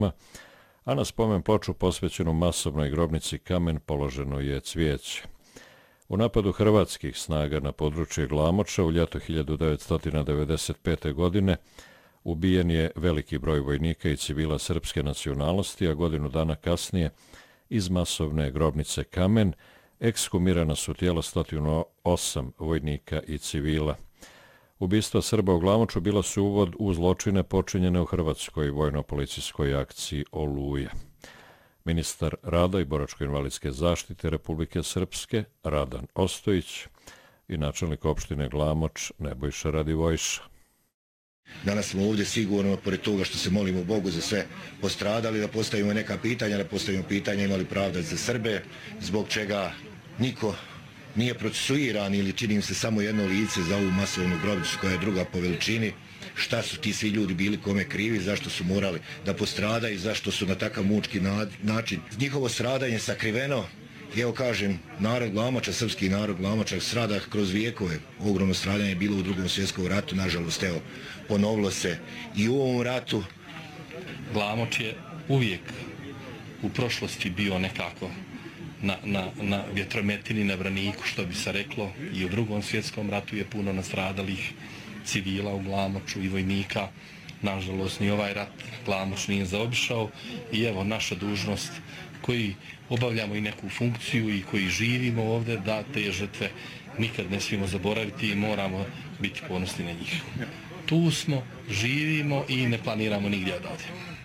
a na spomen ploču posvećenu masovnoj grobnici Kamen položeno je cvijeće. U napadu hrvatskih snaga na područje Glamoča u ljeto 1995. godine ubijen je veliki broj vojnika i civila srpske nacionalnosti, a godinu dana kasnije iz masovne grobnice Kamen ekshumirana su tijela 108 vojnika i civila. Ubistva Srba u Glamoču bila su uvod u zločine počinjene u hrvatskoj vojno-policijskoj akciji Oluja. Ministar rada i boračko-invalidske zaštite Republike Srpske Radan Ostojić i načelnik opštine Glamoč Nebojša Radivojša. Danas smo ovdje sigurno, pored toga što se molimo Bogu za sve postradali, da postavimo neka pitanja, da postavimo pitanja imali pravda za Srbe, zbog čega niko nije procesuiran ili čini im se samo jedno lice za ovu masovnu grobnicu koja je druga po veličini. Šta su ti svi ljudi bili kome krivi, zašto su morali da postradaju, zašto su na takav mučki način. Njihovo stradanje sakriveno, evo kažem, narod Glamoča, srpski narod Glamoča strada kroz vijekove. Ogromno stradanje je bilo u Drugom svjetskom ratu, nažalost, evo, ponovilo se i u ovom ratu. Glamoč je uvijek u prošlosti bio nekako na vjetrometini, na braniku, što bi se reklo, i u Drugom svjetskom ratu je puno nastradalih civila u Glamoču i vojnika. Nažalost, ni ovaj rat Glamoč nije zaobišao i evo naša dužnost koji obavljamo i neku funkciju i koji živimo ovdje, da te žrtve nikad ne smijemo zaboraviti i moramo biti ponosni na njih. Tu smo, živimo i ne planiramo nigdje odavde.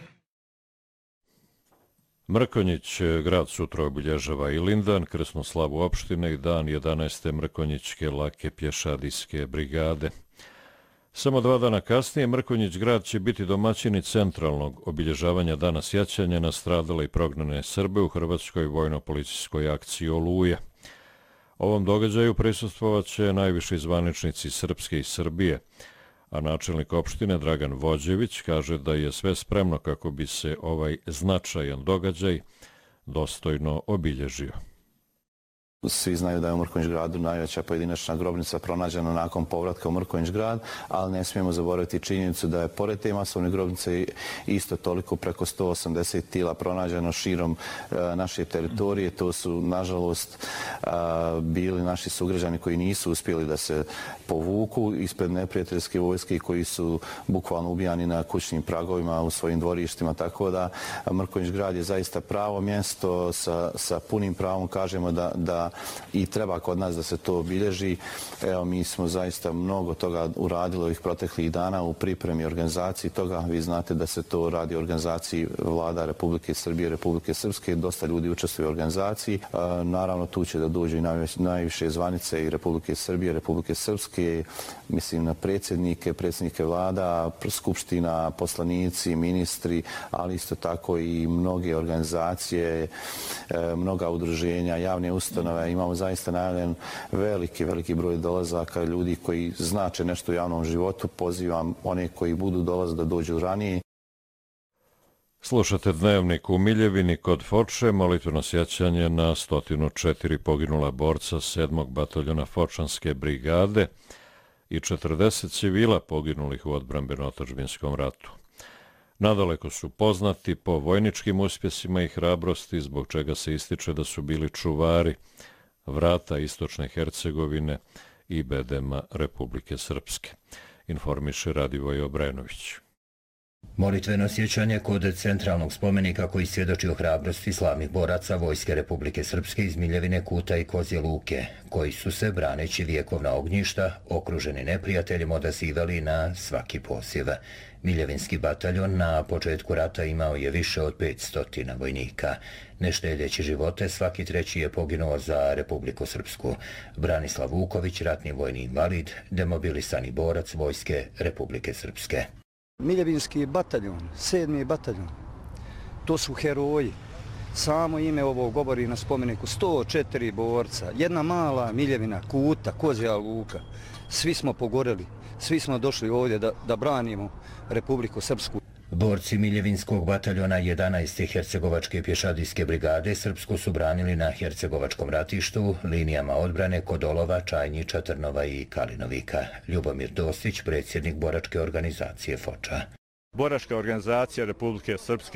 Mrkonjić grad sutra obilježava i Lindan, krsnu slavu opštine i dan 11. Mrkonjićke lake pješadijske brigade. Samo 2 dana kasnije Mrkonjić grad će biti domaćini centralnog obilježavanja dana sjećanja na stradale i prognane Srbe u hrvatskoj vojno-policijskoj akciji Oluja. Ovom događaju prisustvovat će najviši zvaničnici Srpske i Srbije, a načelnik opštine Dragan Vođević kaže da je sve spremno kako bi se ovaj značajan događaj dostojno obilježio. Svi znaju da je u Mrkonjić gradu najveća pojedinačna grobnica pronađena nakon povratka u Mrkonjić grad, ali ne smijemo zaboraviti činjenicu da je pored te masovne grobnice isto toliko preko 180 tijela pronađeno širom naše teritorije. To su, nažalost, bili naši sugrađani koji nisu uspjeli da se povuku ispred neprijateljske vojske i koji su bukvalno ubijani na kućnim pragovima u svojim dvorištima. Tako da Mrkonjić grad je zaista pravo mjesto, sa punim pravom kažemo da i treba kod nas da se to obilježi. Evo, mi smo zaista mnogo toga uradili ovih proteklih dana u pripremi i organizaciji toga. Vi znate da se to radi u organizaciji vlada Republike Srbije, Republike Srpske. Dosta ljudi učestvuje u organizaciji. Naravno, tu će da dođu i najviše zvanice i Republike Srbije, Republike Srpske, mislim na predsjednike vlada, skupština, poslanici, ministri, ali isto tako i mnoge organizacije, mnoga udruženja, javne ustanove. Imamo zaista najavljen veliki broj dolazaka ljudi koji znače nešto u javnom životu. Pozivam one koji budu dolaziti da dođu ranije. Slušate Dnevnik u Miljevini kod Foče, molitveno sjećanje na 104 poginula borca 7. bataljona Fočanske brigade i 40 civila poginulih u odbrambeno-otadžbinskom ratu. Nadaleko su poznati po vojničkim uspjesima i hrabrosti, zbog čega se ističe da su bili čuvari vrata Istočne Hercegovine i bedema Republike Srpske, informiše Radivoj Obrenović. Molitveno sjećanje kod centralnog spomenika koji svjedoči o hrabrosti slavnih boraca Vojske Republike Srpske iz Miljevine, Kuta i Kozje Luke, koji su se, braneći vjekovna ognjišta, okruženi neprijateljem, odazivali na svaki posjev. Miljevinski bataljon na početku rata imao je više od 500 vojnika. Ne štedeći živote, svaki treći je poginuo za Republiku Srpsku. Branislav Vuković, ratni vojni invalid, demobilisani borac Vojske Republike Srpske. Miljevinski bataljon, 7. bataljon, to su heroji. Samo ime ovo govori na spomeniku 104 borca, jedna mala Miljevina, Kuta, Kozja Luka. Svi smo pogoreli, svi smo došli ovdje da branimo Republiku Srpsku. Borci Miljevinskog bataljona 11. Hercegovačke pješadijske brigade Srpsku su branili na Hercegovačkom ratištu, linijama odbrane kod Olova, Čajnjića, Trnova i Kalinovika. Ljubomir Dostić, predsjednik boračke organizacije Foča. Boračka organizacija Republike Srpske